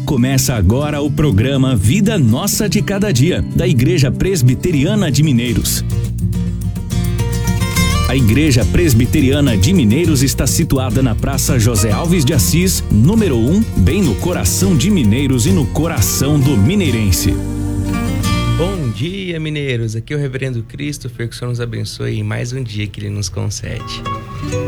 Começa agora o programa Vida Nossa de Cada Dia, da Igreja Presbiteriana de Mineiros. A Igreja Presbiteriana de Mineiros está situada na Praça José Alves de Assis, número 1, bem no coração de Mineiros e no coração do mineirense. Bom dia, mineiros! Aqui é o Reverendo Christopher, que o Senhor nos abençoe em mais um dia que Ele nos concede.